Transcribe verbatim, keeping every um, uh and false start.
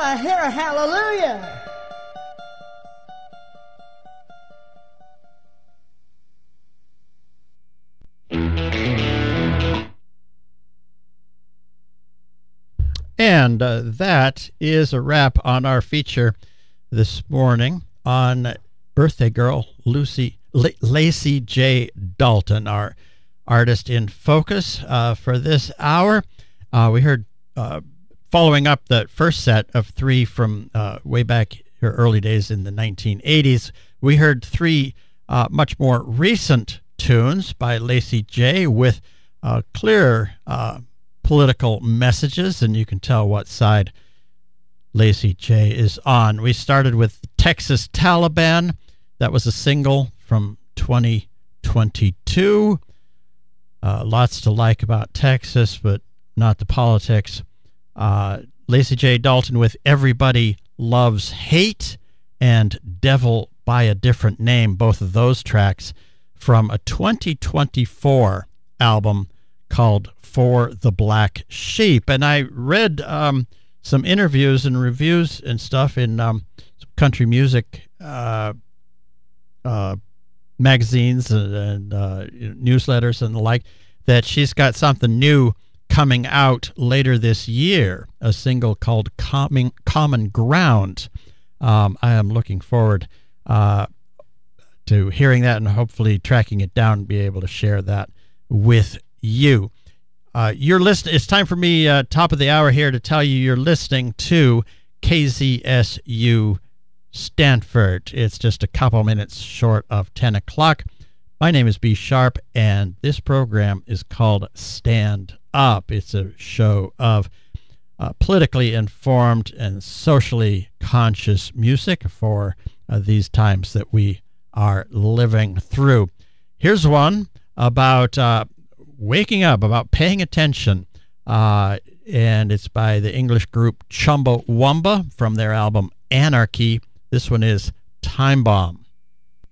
I hear a hallelujah. And uh, that is a wrap on our feature this morning on birthday girl Lucy L- Lacey J. Dalton, our artist in focus uh, for this hour. Uh, we heard, uh, following up the first set of three from uh, way back her early days in the nineteen eighties, we heard three uh, much more recent tunes by Lacey J. with uh, clear uh, political messages, and you can tell what side Lacey J. is on. We started with Texas Taliban. That was a single from twenty twenty-two. Uh, lots to like about Texas, but not the politics. Uh, Lacey J. Dalton with Everybody Loves Hate and Devil by a Different Name, both of those tracks from a twenty twenty-four album called For the Black Sheep. And I read um, some interviews and reviews and stuff in um, some country music uh, uh, magazines and, and uh, newsletters and the like, that she's got something new coming out later this year, a single called Common, Common Ground. Um, I am looking forward uh, to hearing that and hopefully tracking it down and be able to share that with you. Uh, you're listening. It's time for me, uh, top of the hour here, to tell you you're listening to K Z S U Stanford. It's just a couple minutes short of ten o'clock. My name is B Sharp, and this program is called Stand Up. It's a show of uh, politically informed and socially conscious music for uh, these times that we are living through. Here's one about uh, waking up, about paying attention, uh, and it's by the English group Chumbawamba from their album Anarchy. This one is Time Bomb.